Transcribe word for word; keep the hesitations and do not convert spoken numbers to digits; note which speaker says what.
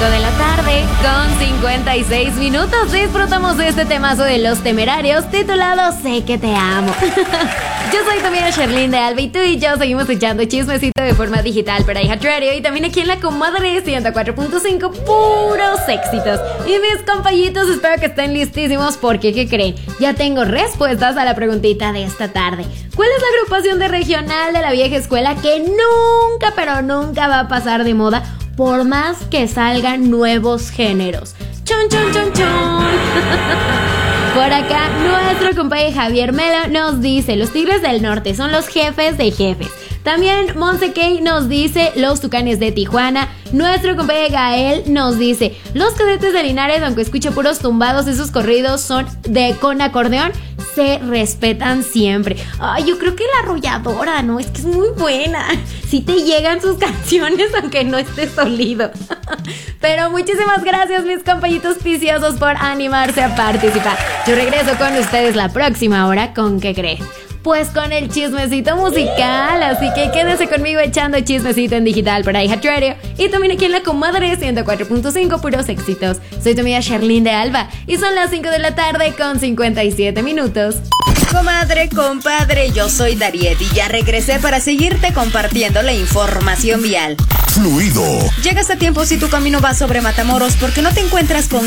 Speaker 1: de la tarde con cincuenta y seis minutos. Disfrutamos de este temazo de Los Temerarios titulado Sé que te amo. Yo soy también Sherlyn de Alba y tú y yo seguimos echando chismecito de forma digital para iHeartRadio y también aquí en la comadre ciento cuatro punto cinco, puros éxitos. Y mis compañitos, espero que estén listísimos porque, ¿qué creen? Ya tengo respuestas a la preguntita de esta tarde. ¿Cuál es la agrupación de regional de la vieja escuela que nunca, pero nunca va a pasar de moda por más que salgan nuevos géneros? ¡Chon, chon, chon, chon! Por acá, nuestro compadre Javier Melo nos dice: los Tigres del Norte son los jefes de jefes. También Monse Kay nos dice: los Tucanes de Tijuana. Nuestro compadre Gael nos dice: los Cadetes de Linares, aunque escuche puros tumbados, esos corridos son de con acordeón, se respetan siempre. Ay, yo creo que la Arrolladora, ¿no? Es que es muy buena. Sí te llegan sus canciones aunque no esté sólido. Pero muchísimas gracias, mis compañitos viciosos, por animarse a participar. Yo regreso con ustedes la próxima hora. ¿Con qué creen? Pues con el chismecito musical, así que quédense conmigo echando chismecito en digital para iHeartRadio y también aquí en la comadre ciento cuatro punto cinco, puros éxitos. Soy tu amiga Sherlyn de Alba y son las cinco de la tarde con cincuenta y siete minutos.
Speaker 2: Comadre, compadre, yo soy Dariet y ya regresé para seguirte compartiendo la información vial.
Speaker 3: Fluido.
Speaker 2: Llegas a tiempo si tu camino va sobre Matamoros porque no te encuentras con